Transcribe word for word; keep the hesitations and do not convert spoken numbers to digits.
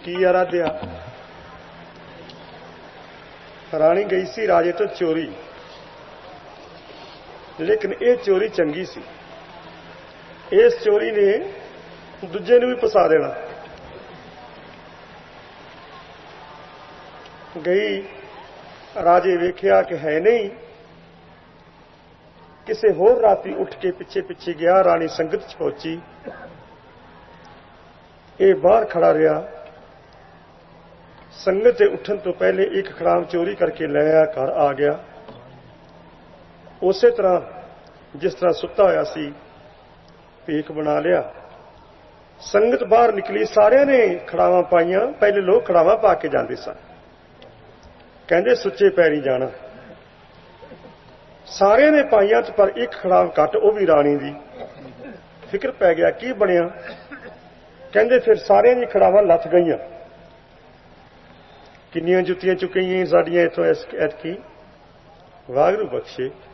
की आराध्या। राणी गई सी राजे तो चोरी, लेकिन ये चोरी चंगी सी। इस चोरी ने दूजे नूं भी फसा देना। गई, राजे वेख्या कि है नहीं, किसी होर राती उठ के पिछे पिछे गया। राणी संगत च पहुंची, ये बाहर खड़ा रहा। संगत से उठन तो पहले एक खड़ाम चोरी करके ले आया, घर आ गया। उस तरह जिस तरह सुता होया सी, भीख बना लिया। संगत बाहर निकली, सारिया ने खड़ावां पाईयां। पहले लोग खड़ावां पा के जाते सन, कहते सुच्चे पैरी जाना। सारिया ने पाईयां, पर एक खड़ाव घट, वह भी राणी दी। फिक्र पै गया की बनिया। कहते फिर सारिया दी खड़ावां लथ गईयां। किन्नियां जुत्तियां चुकियां साडियां इथों ऐतकी, वाहगुरू बख्शे।